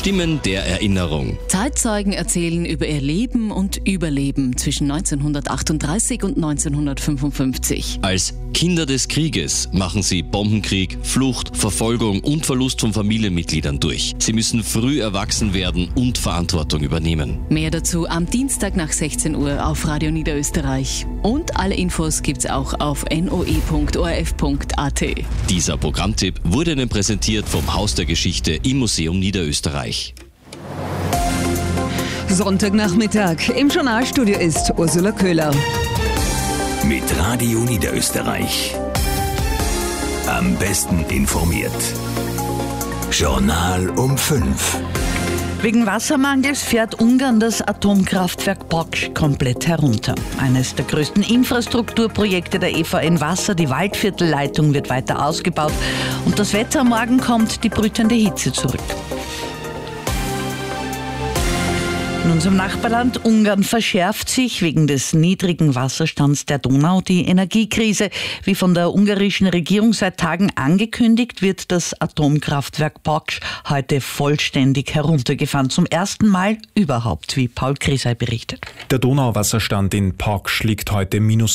Stimmen der Erinnerung. Zeitzeugen erzählen über ihr Leben und Überleben zwischen 1938 und 1955. Als Kinder des Krieges machen sie Bombenkrieg, Flucht, Verfolgung und Verlust von Familienmitgliedern durch. Sie müssen früh erwachsen werden und Verantwortung übernehmen. Mehr dazu am Dienstag nach 16 Uhr auf Radio Niederösterreich. Und alle Infos gibt's auch auf noe.orf.at. Dieser Programmtipp wurde Ihnen präsentiert vom Haus der Geschichte im Museum Niederösterreich. Sonntagnachmittag. Im Journalstudio ist Ursula Köhler. Mit Radio Niederösterreich. Am besten informiert. Journal um 5. Wegen Wassermangels fährt Ungarn das Atomkraftwerk Paks komplett herunter. Eines der größten Infrastrukturprojekte der EVN Wasser, die Waldviertelleitung, wird weiter ausgebaut. Und das Wetter morgen kommt die brütende Hitze zurück. In unserem Nachbarland Ungarn verschärft sich wegen des niedrigen Wasserstands der Donau die Energiekrise. Wie von der ungarischen Regierung seit Tagen angekündigt, wird das Atomkraftwerk Paks heute vollständig heruntergefahren. Zum ersten Mal überhaupt, wie Paul Krisey berichtet. Der Donauwasserstand in Paks liegt heute minus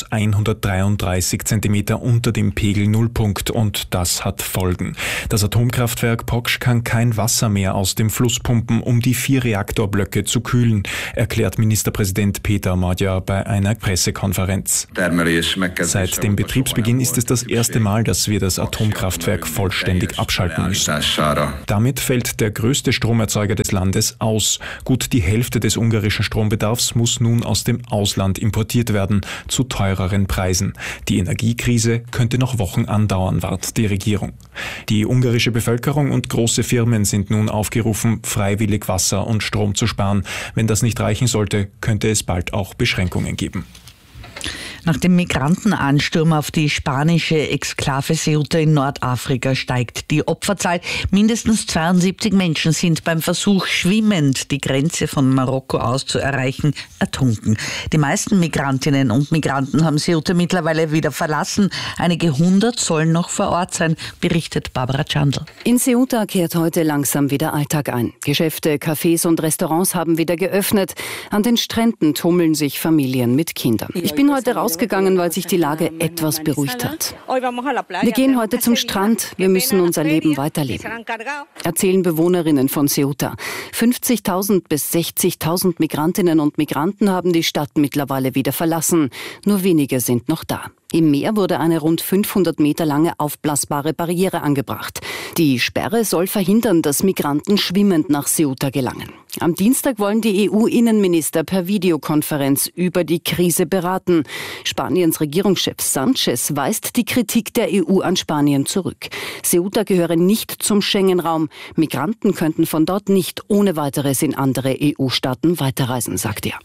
133 Zentimeter unter dem Pegel-Nullpunkt und das hat Folgen. Das Atomkraftwerk Paks kann kein Wasser mehr aus dem Fluss pumpen, um die 4 Reaktorblöcke zu kühlen, erklärt Ministerpräsident Peter Magyar bei einer Pressekonferenz. Seit dem Betriebsbeginn ist es das erste Mal, dass wir das Atomkraftwerk vollständig abschalten müssen. Damit fällt der größte Stromerzeuger des Landes aus. Gut die Hälfte des ungarischen Strombedarfs muss nun aus dem Ausland importiert werden, zu teureren Preisen. Die Energiekrise könnte noch Wochen andauern, warnt die Regierung. Die ungarische Bevölkerung und große Firmen sind nun aufgerufen, freiwillig Wasser und Strom zu sparen. Wenn das nicht reichen sollte, könnte es bald auch Beschränkungen geben. Nach dem Migrantenansturm auf die spanische Exklave Ceuta in Nordafrika steigt die Opferzahl. Mindestens 72 Menschen sind beim Versuch, schwimmend die Grenze von Marokko aus zu erreichen, ertrunken. Die meisten Migrantinnen und Migranten haben Ceuta mittlerweile wieder verlassen. Einige 100 sollen noch vor Ort sein, berichtet Barbara Chandl. In Ceuta kehrt heute langsam wieder Alltag ein. Geschäfte, Cafés und Restaurants haben wieder geöffnet. An den Stränden tummeln sich Familien mit Kindern. Ich bin heute rausgegangen, weil sich die Lage etwas beruhigt hat. Wir gehen heute zum Strand. Wir müssen unser Leben weiterleben, erzählen Bewohnerinnen von Ceuta. 50.000 bis 60.000 Migrantinnen und Migranten haben die Stadt mittlerweile wieder verlassen. Nur wenige sind noch da. Im Meer wurde eine rund 500 Meter lange aufblasbare Barriere angebracht. Die Sperre soll verhindern, dass Migranten schwimmend nach Ceuta gelangen. Am Dienstag wollen die EU-Innenminister per Videokonferenz über die Krise beraten. Spaniens Regierungschef Sánchez weist die Kritik der EU an Spanien zurück. Ceuta gehöre nicht zum Schengen-Raum. Migranten könnten von dort nicht ohne weiteres in andere EU-Staaten weiterreisen, sagt er.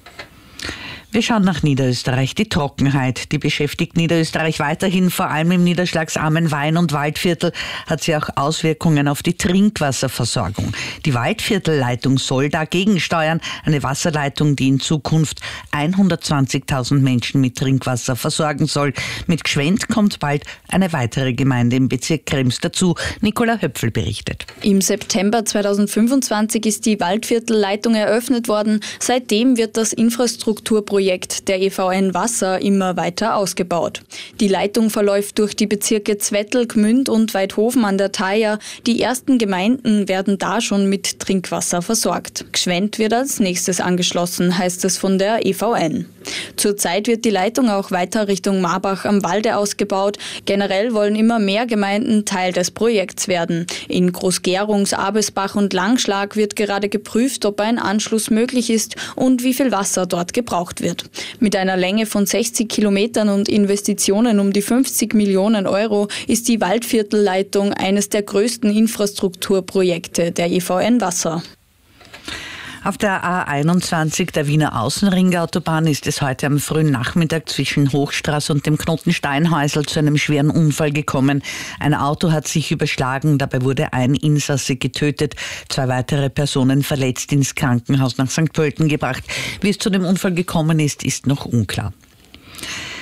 Wir schauen nach Niederösterreich. Die Trockenheit, die beschäftigt Niederösterreich weiterhin, vor allem im niederschlagsarmen Wein- und Waldviertel, hat sie auch Auswirkungen auf die Trinkwasserversorgung. Die Waldviertelleitung soll dagegen steuern, eine Wasserleitung, die in Zukunft 120.000 Menschen mit Trinkwasser versorgen soll. Mit Gschwend kommt bald eine weitere Gemeinde im Bezirk Krems dazu. Nicola Höpfel berichtet. Im September 2025 ist die Waldviertelleitung eröffnet worden. Seitdem wird das Infrastrukturprojekt der EVN Wasser immer weiter ausgebaut. Die Leitung verläuft durch die Bezirke Zwettl, Gmünd und Weidhofen an der Thaya. Die ersten Gemeinden werden da schon mit Trinkwasser versorgt. Gschwend wird als nächstes angeschlossen, heißt es von der EVN. Zurzeit wird die Leitung auch weiter Richtung Marbach am Walde ausgebaut. Generell wollen immer mehr Gemeinden Teil des Projekts werden. In Großgerungs, Abelsbach und Langschlag wird gerade geprüft, ob ein Anschluss möglich ist und wie viel Wasser dort gebraucht wird. Mit einer Länge von 60 Kilometern und Investitionen um die 50 Millionen Euro ist die Waldviertelleitung eines der größten Infrastrukturprojekte der EVN Wasser. Auf der A21 der Wiener Außenringautobahn ist es heute am frühen Nachmittag zwischen Hochstraße und dem Knoten Steinhäusl zu einem schweren Unfall gekommen. Ein Auto hat sich überschlagen, dabei wurde ein Insasse getötet, 2 weitere Personen verletzt ins Krankenhaus nach St. Pölten gebracht. Wie es zu dem Unfall gekommen ist, ist noch unklar.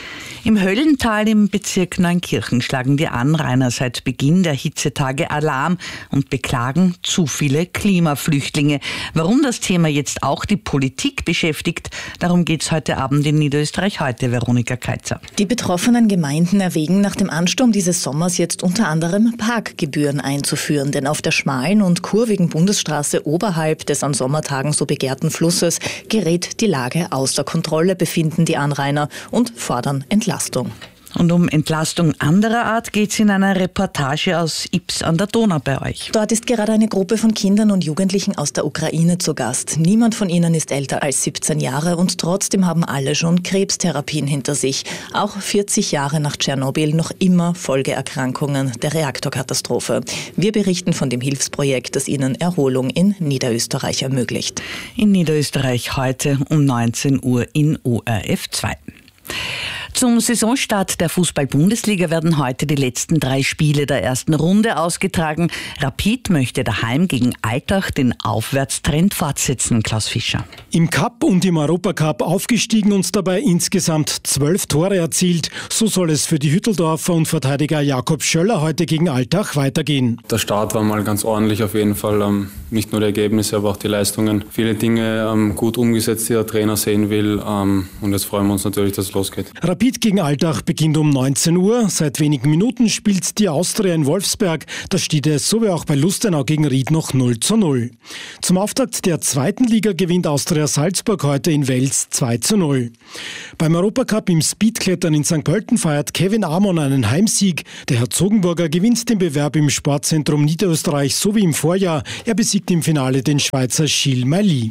Im Höllental im Bezirk Neunkirchen schlagen die Anrainer seit Beginn der Hitzetage Alarm und beklagen zu viele Klimaflüchtlinge. Warum das Thema jetzt auch die Politik beschäftigt, darum geht es heute Abend in Niederösterreich heute, Veronika Keitzer. Die betroffenen Gemeinden erwägen nach dem Ansturm dieses Sommers jetzt unter anderem Parkgebühren einzuführen, denn auf der schmalen und kurvigen Bundesstraße oberhalb des an Sommertagen so begehrten Flusses gerät die Lage außer Kontrolle, befinden die Anrainer und fordern Entlastung. Und um Entlastung anderer Art geht es in einer Reportage aus Ips an der Donau bei euch. Dort ist gerade eine Gruppe von Kindern und Jugendlichen aus der Ukraine zu Gast. Niemand von ihnen ist älter als 17 Jahre und trotzdem haben alle schon Krebstherapien hinter sich. Auch 40 Jahre nach Tschernobyl noch immer Folgeerkrankungen der Reaktorkatastrophe. Wir berichten von dem Hilfsprojekt, das ihnen Erholung in Niederösterreich ermöglicht. In Niederösterreich heute um 19 Uhr in ORF 2. Zum Saisonstart der Fußball-Bundesliga werden heute die letzten 3 Spiele der ersten Runde ausgetragen. Rapid möchte daheim gegen Altach den Aufwärtstrend fortsetzen, Klaus Fischer. Im Cup und im Europacup aufgestiegen und dabei insgesamt 12 Tore erzielt. So soll es für die Hütteldorfer und Verteidiger Jakob Schöller heute gegen Altach weitergehen. Der Start war mal ganz ordentlich auf jeden Fall. Nicht nur die Ergebnisse, aber auch die Leistungen. Viele Dinge gut umgesetzt, die der Trainer sehen will. Und jetzt freuen wir uns natürlich, dass es losgeht. Rapid gegen Altach beginnt um 19 Uhr. Seit wenigen Minuten spielt die Austria in Wolfsberg. Da steht es, so wie auch bei Lustenau gegen Ried, noch 0:0. Zum Auftakt der 2. Liga gewinnt Austria Salzburg heute in Wels 2:0. Beim Europacup im Speedklettern in St. Pölten feiert Kevin Amon einen Heimsieg. Der Herzogenburger gewinnt den Bewerb im Sportzentrum Niederösterreich so wie im Vorjahr. Er besiegt im Finale den Schweizer Gilles Mailly.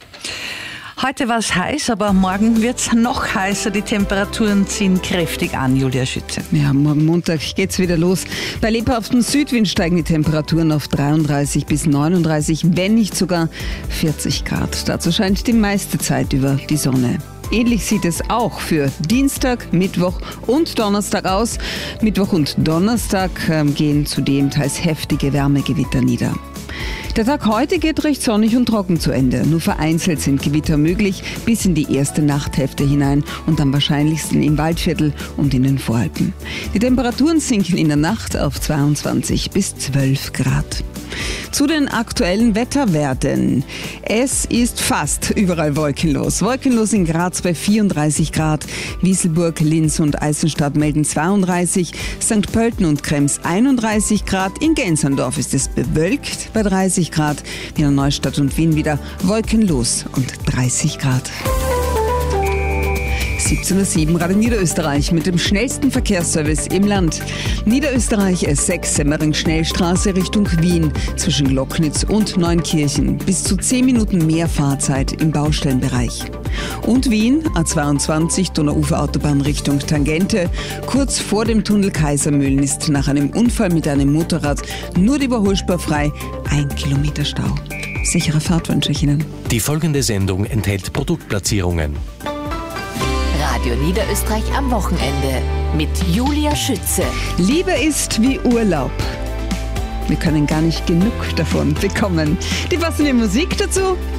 Heute war es heiß, aber morgen wird es noch heißer. Die Temperaturen ziehen kräftig an, Julia Schütze. Ja, morgen Montag geht's wieder los. Bei lebhaftem Südwind steigen die Temperaturen auf 33 bis 39, wenn nicht sogar 40 Grad. Dazu scheint die meiste Zeit über die Sonne. Ähnlich sieht es auch für Dienstag, Mittwoch und Donnerstag aus. Mittwoch und Donnerstag gehen zudem teils heftige Wärmegewitter nieder. Der Tag heute geht recht sonnig und trocken zu Ende. Nur vereinzelt sind Gewitter möglich bis in die erste Nachthälfte hinein und am wahrscheinlichsten im Waldviertel und in den Voralpen. Die Temperaturen sinken in der Nacht auf 22 bis 12 Grad. Zu den aktuellen Wetterwerten. Es ist fast überall wolkenlos. Wolkenlos in Graz bei 34 Grad, Wieselburg, Linz und Eisenstadt melden 32, St. Pölten und Krems 31 Grad, in Gensandorf ist es bewölkt bei 30 Grad, Wiener Neustadt und Wien wieder wolkenlos und 30 Grad. 17:07 Radio Niederösterreich mit dem schnellsten Verkehrsservice im Land. Niederösterreich S6 Semmering-Schnellstraße Richtung Wien zwischen Glocknitz und Neunkirchen. Bis zu 10 Minuten mehr Fahrzeit im Baustellenbereich. Und Wien A22 Donauuferautobahn Richtung Tangente. Kurz vor dem Tunnel Kaisermühlen ist nach einem Unfall mit einem Motorrad nur die Überholspur frei. 1 Kilometer Stau. Sichere Fahrt wünsche ich Ihnen. Die folgende Sendung enthält Produktplatzierungen. Radio Niederösterreich am Wochenende mit Julia Schütze. Liebe ist wie Urlaub. Wir können gar nicht genug davon bekommen. Die passende Musik dazu